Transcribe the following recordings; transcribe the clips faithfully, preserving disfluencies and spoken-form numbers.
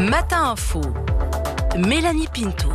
Matin Info, Mélanie Pinto.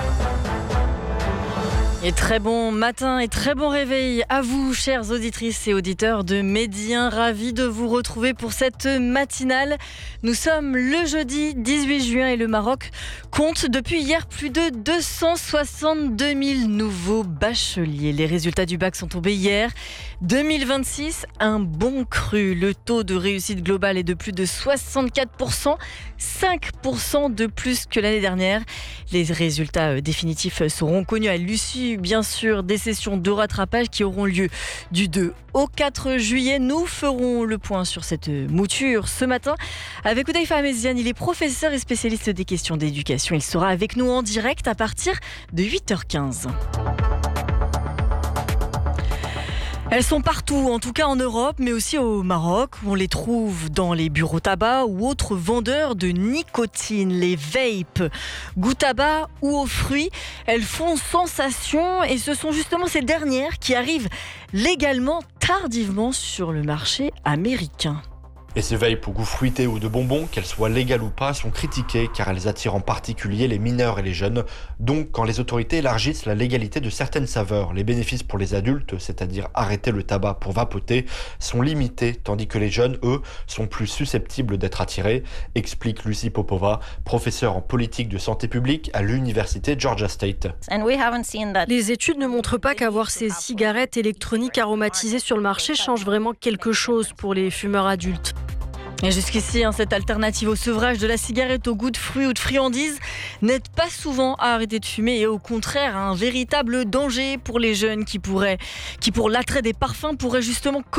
Et très bon matin et très bon réveil à vous, chères auditrices et auditeurs de Medi un. Ravis de vous retrouver pour cette matinale. Nous sommes le jeudi dix-huit juin et le Maroc compte depuis hier plus de deux cent soixante-deux mille nouveaux bacheliers. Les résultats du bac sont tombés hier. deux mille vingt-six, un bon cru. Le taux de réussite globale est de plus de soixante-quatre pour cent, cinq pour cent de plus que l'année dernière. Les résultats définitifs seront connus à l'issue, bien sûr, des sessions de rattrapage qui auront lieu du deux au quatre juillet. Nous ferons le point sur cette mouture ce matin avec Hudayfa Ameziane. Il est professeur et spécialiste des questions d'éducation. Il sera avec nous en direct à partir de huit heures quinze. Elles sont partout, en tout cas en Europe, mais aussi au Maroc, où on les trouve dans les bureaux tabac ou autres vendeurs de nicotine, les vapes, goût tabac ou aux fruits. Elles font sensation et ce sont justement ces dernières qui arrivent légalement tardivement sur le marché américain. Et ces vapes au goût fruité ou de bonbons, qu'elles soient légales ou pas, sont critiquées car elles attirent en particulier les mineurs et les jeunes. Donc, quand les autorités élargissent la légalité de certaines saveurs, les bénéfices pour les adultes, c'est-à-dire arrêter le tabac pour vapoter, sont limités, tandis que les jeunes, eux, sont plus susceptibles d'être attirés, explique Lucie Popova, professeure en politique de santé publique à l'université Georgia State. Les études ne montrent pas qu'avoir ces cigarettes électroniques aromatisées sur le marché change vraiment quelque chose pour les fumeurs adultes. Et jusqu'ici, hein, cette alternative au sevrage de la cigarette au goût de fruits ou de friandises n'aide pas souvent à arrêter de fumer et au contraire un véritable danger pour les jeunes qui pourraient, qui pour l'attrait des parfums pourraient justement